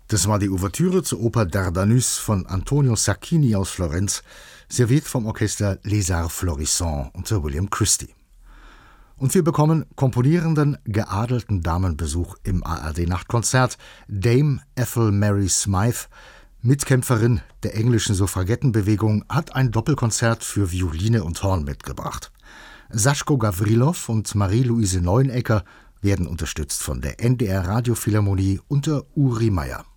Das war die Ouvertüre zur Oper Dardanus von Antonio Sacchini aus Florenz, serviert vom Orchester Les Arts Florissants unter William Christie. Und wir bekommen komponierenden, geadelten Damenbesuch im ARD-Nachtkonzert. Dame Ethel Mary Smythe, Mitkämpferin der englischen Suffragettenbewegung, hat ein Doppelkonzert für Violine und Horn mitgebracht. Saschko Gawrilow und Marie-Louise Neunecker werden unterstützt von der NDR Radiophilharmonie unter Uri Meier.